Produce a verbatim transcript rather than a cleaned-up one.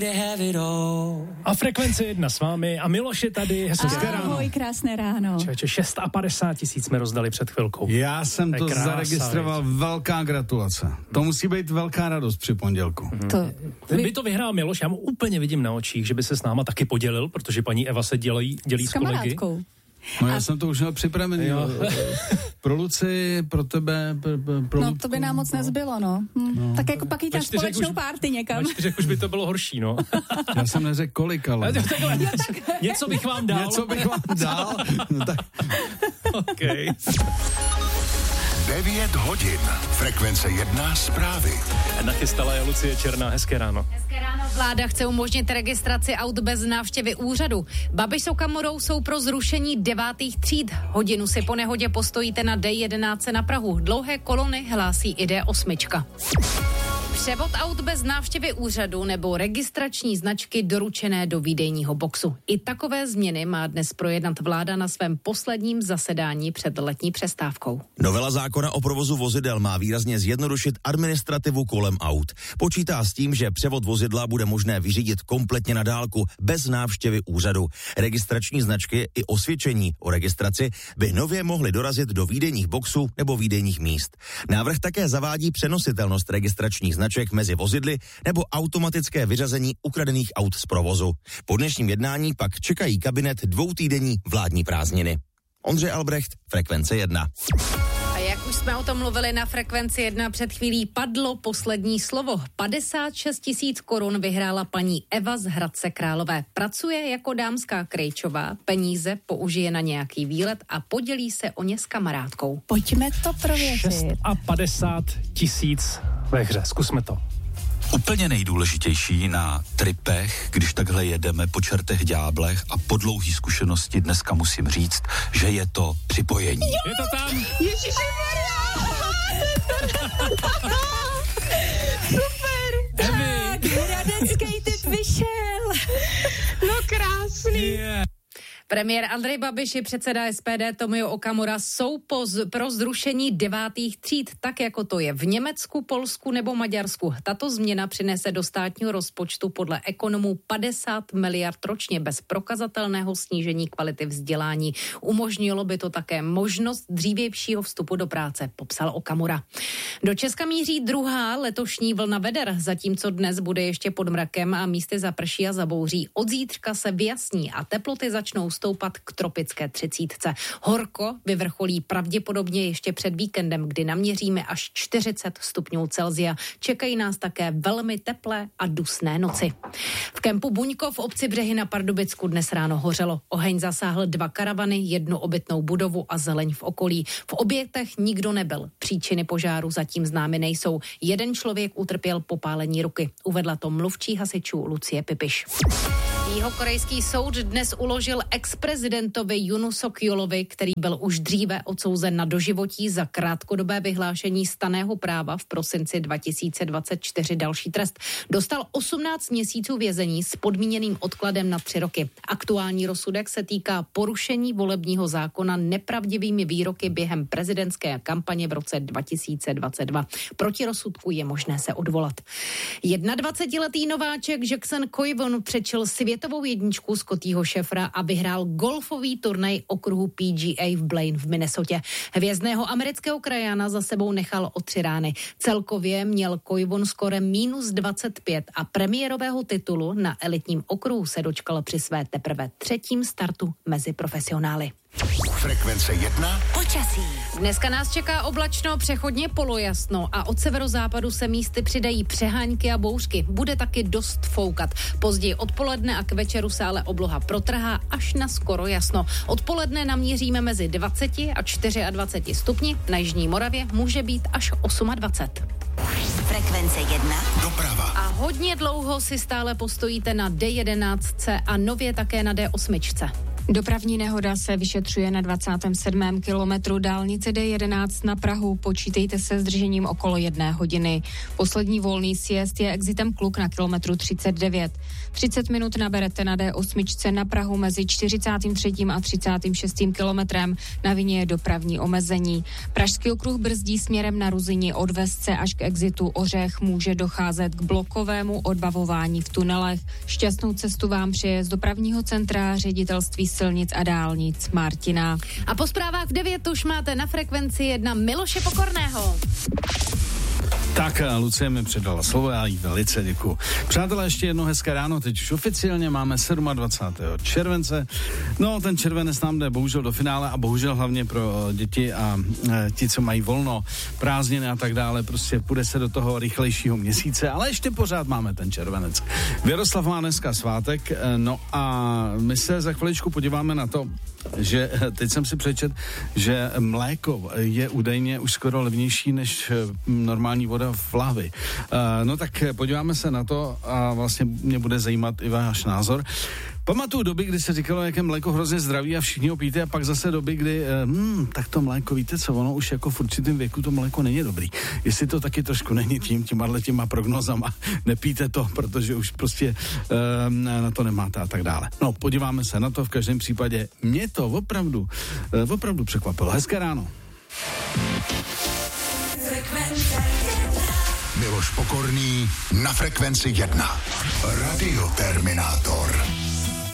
A Frekvence jedna s vámi a Miloš je tady, hezké ráno. Ahoj, krásné ráno. Čeče, padesát šest tisíc jsme rozdali před chvilkou. Já jsem to krása, zaregistroval, věc. Velká gratulace. To musí být velká radost při pondělku. Mm. To... Kdyby to vyhrál Miloš, já mu úplně vidím na očích, že by se s náma taky podělil, protože paní Eva se dělí, dělí s, s kolegy. kamarádkou. No já a... jsem to už měl připravený. Jo. Pro Luci, pro tebe, pro, pro No Ludku. to by nám moc nezbylo, no. Hm. no. Tak jako pak jít na společnou už, párty někam. Na čtyřech už by to bylo horší, no. Já jsem neřekl kolik, ale... Takhle, něco bych vám dal. Něco bych vám dal. No, tak... Okay. devět hodin. Frekvence jedna zprávy. Nachystala je Lucie Černá. Hezké ráno. Hezké ráno. Vláda chce umožnit registraci aut bez návštěvy úřadu. Babiš s Okamurou jsou pro zrušení devátých tříd. Hodinu si po nehodě postojíte na D jedenáct na Prahu. Dlouhé kolony hlásí i D osm. Převod aut bez návštěvy úřadu nebo registrační značky doručené do výdejního boxu. I takové změny má dnes projednat vláda na svém posledním zasedání před letní přestávkou. Novela zákona o provozu vozidel má výrazně zjednodušit administrativu kolem aut. Počítá s tím, že převod vozidla bude možné vyřídit kompletně na dálku, bez návštěvy úřadu. Registrační značky i osvědčení o registraci by nově mohly dorazit do výdejních boxů nebo výdejních míst. Návrh také zavádí přenositelnost registračních značek mezi vozidly nebo automatické vyřazení ukradených aut z provozu. Po dnešním jednání pak čekají kabinet dvoutýdenní vládní prázdniny. Ondřej Albrecht, Frekvence jedna. A jak už jsme o tom mluvili na Frekvenci jedna před chvílí, padlo poslední slovo. padesát šest tisíc korun vyhrála paní Eva z Hradce Králové. Pracuje jako dámská krejčová, peníze použije na nějaký výlet a podělí se o ně s kamarádkou. Pojďme to prověřit. padesát šest tisíc ve hře, zkusme to. Úplně nejdůležitější na tripech, když takhle jedeme po čertech ďáblech a po dlouhý zkušenosti dneska musím říct, že je to připojení. Jo! Je to tam? Ježišimaria! Super! Tak, hradecký typ vyšel. No krásný. Yeah. Premiér Andrej Babiš i předseda S P D Tomio Okamura jsou poz, pro zrušení devátých tříd, tak jako to je v Německu, Polsku nebo Maďarsku. Tato změna přinese do státního rozpočtu podle ekonomů padesát miliard ročně bez prokazatelného snížení kvality vzdělání. Umožnilo by to také možnost dřívějšího vstupu do práce, popsal Okamura. Do Česka míří druhá letošní vlna veder, zatímco dnes bude ještě pod mrakem a místy zaprší a zabouří. Od zítřka se vyjasní a teploty začnou stoupat k tropické třicítce. Horko vyvrcholí pravděpodobně ještě před víkendem, kdy naměříme až čtyřicet stupňů Celsia. Čekají nás také velmi teplé a dusné noci. V kempu Buňko v obci Břehy na Pardubicku dnes ráno hořelo. Oheň zasáhl dva karavany, jednu obytnou budovu a zeleň v okolí. V objektech nikdo nebyl. Příčiny požáru zatím známy nejsou. Jeden člověk utrpěl popálení ruky. Uvedla to mluvčí hasičů Lucie Pipiš. Jihokorejský soud dnes uložil ex-prezidentovi Yoonu Suk-yeolovi, který byl už dříve odsouzen na doživotí za krátkodobé vyhlášení stanného práva v prosinci dva tisíce dvacet čtyři další trest. Dostal osmnáct měsíců vězení s podmíněným odkladem na tři roky. Aktuální rozsudek se týká porušení volebního zákona nepravdivými výroky během prezidentské kampaně v roce dva tisíce dvacet dva. Proti rozsudku je možné se odvolat. dvacetiletý nováček Jackson Koivon přečil světovou jedničku Scottyho Scheffera a vyhrál golfový turnaj okruhu P G A v Blaine v Minnesotě. Hvězdného amerického krajana za sebou nechal o tři rány. Celkově měl Koivon skorem minus dvacet pět a premiérového titulu na elitním okruhu se dočkal při své teprve třetím startu mezi profesionály. Frekvence jedna. Počasí. Dneska nás čeká oblačno, přechodně polojasno a od severozápadu se místy přidají přehánky a bouřky. Bude taky dost foukat. Později odpoledne a k večeru se ale obloha protrhá až na skoro jasno. Odpoledne naměříme mezi dvacet a dvacet čtyři stupni, na jižní Moravě může být až dvacet osm. Frekvence jedna. Doprava. A hodně dlouho si stále postojíte na D jedenáct a nově také na D osm. Dopravní nehoda se vyšetřuje na dvacátém sedmém kilometru dálnice D jedenáct na Prahu. Počítejte se zdržením okolo jedné hodiny. Poslední volný sjezd je exitem Kluk na kilometru třicet devět. třicet minut naberete na D osm na Prahu mezi čtyřicátým třetím a třicátým šestým kilometrem. Na vině je dopravní omezení. Pražský okruh brzdí směrem na Ruzyni od Vesce až k exitu Ořech. Může docházet k blokovému odbavování v tunelech. Šťastnou cestu vám přeje z dopravního centra ředitelství silnic a dálnic Martina. A po zprávách v devět už máte na Frekvenci jedna Miloše Pokorného. Tak, Lucie mi předala slovo, já jí velice děkuju. Přátelé, ještě jedno hezké ráno, teď už oficiálně máme dvacátého sedmého července. No, ten červenec nám jde bohužel do finále a bohužel hlavně pro děti a e, ti, co mají volno, prázdniny a tak dále, prostě půjde se do toho rychlejšího měsíce, ale ještě pořád máme ten červenec. Věroslav má dneska svátek, e, no a my se za chviličku podíváme na to, že teď jsem si přečet, že mléko je údajně už skoro levnější než normální voda v lahvi. No tak podíváme se na to a vlastně mě bude zajímat i váš názor. Pamatuju doby, kdy se říkalo, jak je mléko hrozně zdraví a všichni ho pijte, a pak zase doby, kdy hmm, tak to mléko, víte co, ono už jako v určitém věku to mléko není dobrý. Jestli to taky trošku není tím, těma těma prognozama, nepijte to, protože už prostě um, na to nemáte a tak dále. No, podíváme se na to, v každém případě mě to opravdu, uh, opravdu překvapilo. Hezké ráno. Miloš Pokorný na Frekvenci jedna. Radioterminátor.